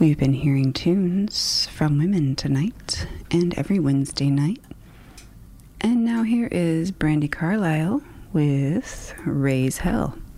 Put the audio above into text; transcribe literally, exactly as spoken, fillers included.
We've been hearing tunes from women tonight and every Wednesday night. And now here is Brandi Carlile with Raise Hell.